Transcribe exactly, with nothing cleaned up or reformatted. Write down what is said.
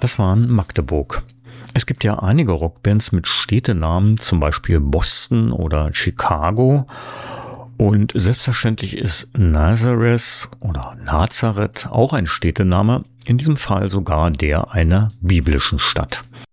Das waren Magdeburg. Es gibt ja einige Rockbands mit Städtenamen, zum Beispiel Boston oder Chicago. Und selbstverständlich ist Nazareth oder Nazareth auch ein Städtename, in diesem Fall sogar der einer biblischen Stadt.